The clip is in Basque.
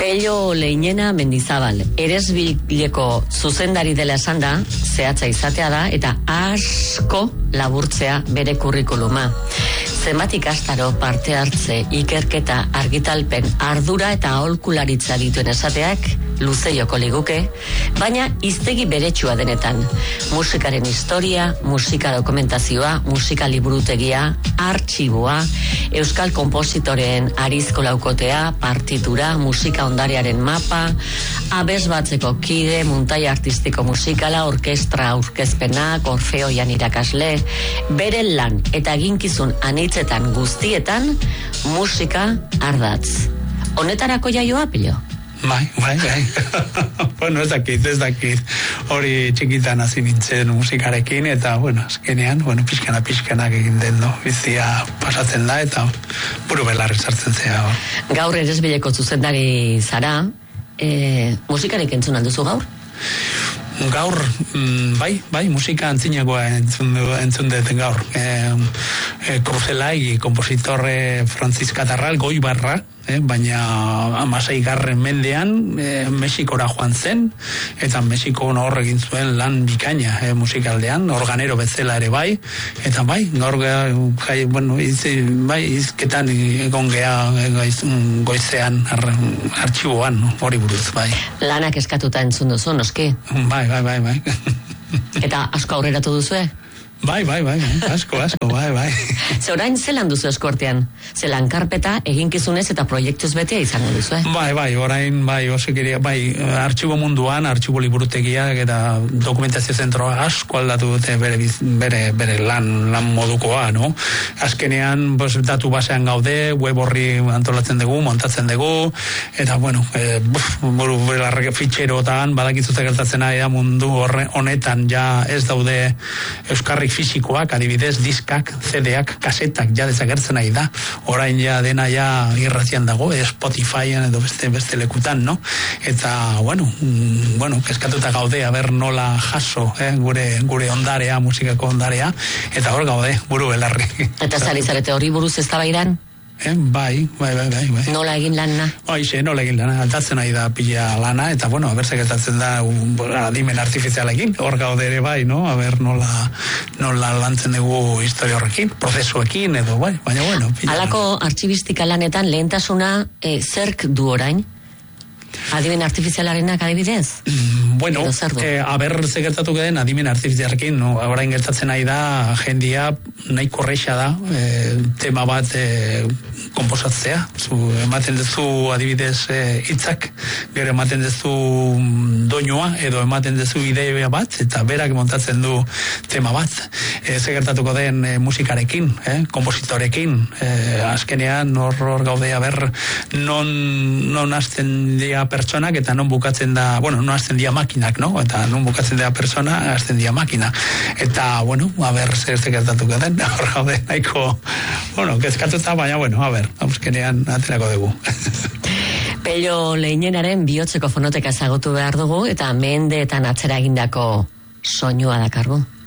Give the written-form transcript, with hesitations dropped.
Pello Leinena Mendizabal, Eresbileko zuzendari dela esan da, zehatza izatea da, eta asko laburtzea bere kurrikuluma. Zenbat ikastaro, parte hartze, ikerketa, argitalpen, ardura eta aholkularitza dituen esateak luze joko liguke, baina hiztegi beretsua denetan. Musikaren historia, musika dokumentazioa, musika liburutegia, artxiboa, euskal kompositoreen arizko laukotea, partitura, musika ondarearen mapa, abesbatzeko kide, muntai artistiko musikala, orkestra aurkezpenak, orfeoian irakasle, bere lan eta eginkizun anitzetan guztietan, musika ardatz. Honetarako jaioa, Pello? Bai. Bueno, ez dakit. Hori txikitan hasi nintzen musikarekin, eta, azkenean, pixkanak egin den, no? Bizia pasatzen da, eta buru belarri sartzen zea. Gaur Eresbileko zuzendari zara, musikarik entzun alduzu gaur? Gaur, bai, musika antzinagoa entzun dut gaur. Kruzelai, kompositorre Franziskatarral, goi barra, baina 16. mendean Mexikora joan zen, eta Mexiko hor egin zuen lan bikaina musikaldean, organero bezala ere bai, eta bai, gaur izketan egon gea goizean artxiboan, hori buruz, bai. Lanak eskatuta entzun duzu, noski? Bai. Eta asko aurreratu duzue? Bai, asko, bai. Ze orain zelan duzu eskortean? Zelan karpeta, eginkizunez eta proiektuz betea izango duzu, Bai, orain, osekeria, artxibo munduan, artxibo liburutegia eta dokumentazio zentroa asko aldatu dute bere lan modukoa, no? Azkenean, datu basean gaude, web horri antolatzen dugu, montatzen dugu, eta, fitxerotan, badakizute gertatzen ari da mundu honetan, ja ez daude euskarrik fisikoak, adibidez, diskak, CD-ak, kasetak, ja desagertzen nahi da. Orain ja dena ja irratian dago, Spotifyen edo beste lekutan, no? Eta, keskatuta gaude, aber nola jaso, gure ondarea, musikako ondarea, eta hor gaude, buru belarri. Eta zalizarete hori buruz eztabaidan? Bai. Nola egin lana? Nola egin lana, aldatzen nahi da pila lana, eta, abertzak aldatzen da adimen artifizialekin, hor gaude ere bai, no? Aber nola lantzen dugu historia horrekin, prozesuekin, edo bai, baina, pila. Halako artxibistika lanetan lehentasuna zerk du orain? Adimen artifizialarenak adibidez? Aber ze gertatu den adimen artifizialekin, no? Orain gertatzen nahi da, jendia nahi korreixa da, tema bat komposatzea. Ematen duzu adibidez hitzak, gero ematen duzu doinua, edo ematen duzu idea bat, eta berak montatzen du tema bat. Ze gertatuko den musikarekin, kompositorekin, azkenean hor gaude, aber non hasten dira pertsonak, eta non bukatzen da, non hasten dira makinak, no? Eta non bukatzen dira persona, hasten dira makina. Eta, aber zer gertatuko den, hor gaude nahiko, kezkatuta, baina, aber, auskenean aterako dugu. Pello Leinenaren bihotzeko fonoteka ezagutu behar dugu, eta mendeetan atzera egindako soinua dakargu.